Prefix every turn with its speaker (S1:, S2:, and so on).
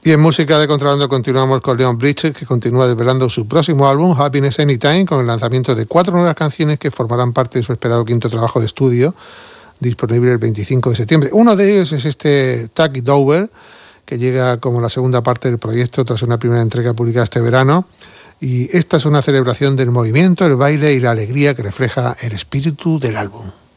S1: Y en música de contrabando continuamos con Leon Bridges, que continúa desvelando su próximo álbum, Happiness Anytime, con el lanzamiento de 4 nuevas canciones que formarán parte de su esperado quinto trabajo de estudio, disponible el 25 de septiembre. Uno de ellos es este Tuck It Over, que llega como la segunda parte del proyecto tras una primera entrega publicada este verano. Y esta es una celebración del movimiento, el baile y la alegría que refleja el espíritu del álbum.